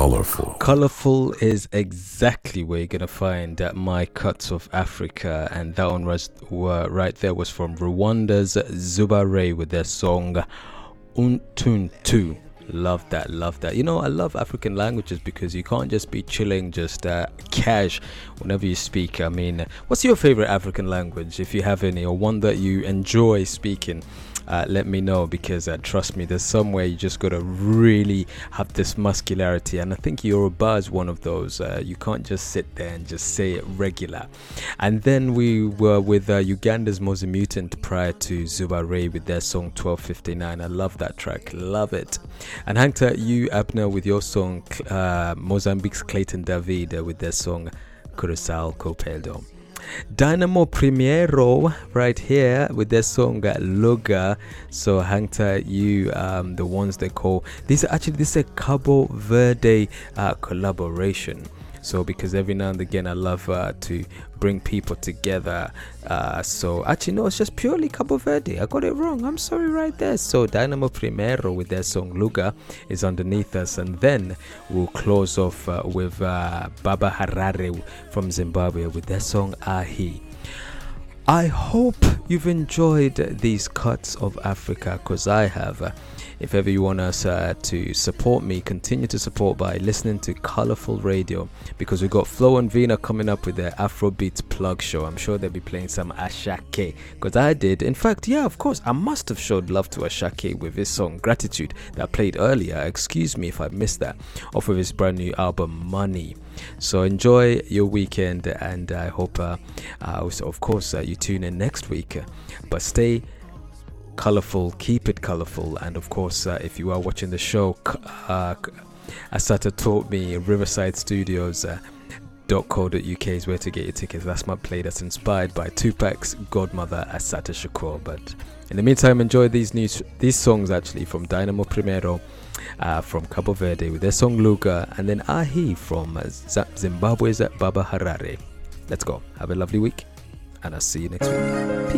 colorful. Colorful is exactly where you're gonna find My Cuts of Africa, and that one was right there was from Rwanda's Zuba with their song Untuntu. Love that, love that. You know, I love African languages because you can't just be chilling, just cash whenever you speak. I mean, what's your favorite African language, if you have any, or one that you enjoy speaking? Let me know, because trust me, there's somewhere you just gotta really have this muscularity, and I think Yoruba is one of those. You can't just sit there and just say it regular. And then we were with Uganda's Mozi Mutant prior to Zuba Ray with their song 1259. I love that track, love it. And Hangta, you Abner with your song, Mozambique's Clayton David with their song Curacao Copeldo. Dynamo Primero right here with their song Luga. So Hangta, you the ones they call this is a Cabo Verde collaboration. So because every now and again I love to bring people together. So actually no, it's just purely Cabo Verde. I got it wrong. I'm sorry right there. So Dynamo Primero with their song Luga is underneath us, and then we'll close off with Baba Harare from Zimbabwe with their song Ahi. I hope you've enjoyed these cuts of Africa, because I have. If ever you want us to support me, continue to support by listening to Colorful Radio, because we got Flo and Vina coming up with their Afrobeats plug show. I'm sure they'll be playing some Ashake, because I did. In fact, yeah, of course, I must have showed love to Ashake with his song Gratitude that played earlier. Excuse me if I missed that, off of his brand new album Money. So enjoy your weekend, and I hope, of course, you tune in next week. But stay colorful, keep it colorful, and of course, if you are watching the show, Asata taught me Riverside Studios. .co.uk is where to get your tickets. That's my play that's inspired by Tupac's godmother Asata Shakur. But in the meantime, enjoy these songs actually from Dynamo Primero from Cabo Verde with their song Luga, and then Ahi from Zimbabwe's Baba Harare. Let's go. Have a lovely week, and I'll see you next week.